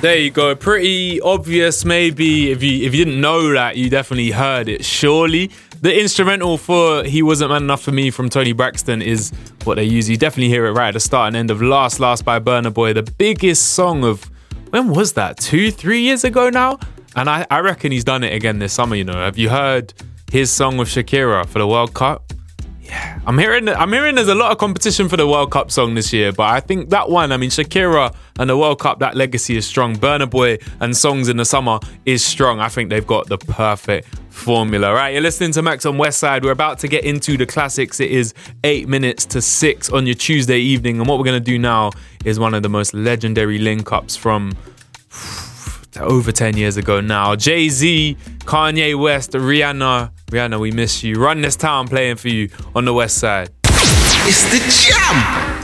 There you go. Pretty obvious, maybe. If you didn't know that, you definitely heard it. Surely. The instrumental for He Wasn't Man Enough For Me from Tony Braxton is what they use. You definitely hear it right at the start and end of Last by Burna Boy. The biggest song of, when was that? 2-3 years ago now? And I reckon he's done it again this summer, you know. Have you heard his song with Shakira for the World Cup? Yeah, I'm hearing there's a lot of competition for the World Cup song this year, but I think that one, I mean, Shakira and the World Cup, that legacy is strong. Burna Boy and Songs in the Summer is strong. I think they've got the perfect formula. Right, you're listening to Max on Westside. We're about to get into the classics. It is 8 minutes to 6 on your Tuesday evening, and what we're going to do now is one of the most legendary link-ups from over 10 years ago now. Jay-Z, Kanye West, Rihanna, we miss you. Run This Town playing for you on the West Side. It's the jam!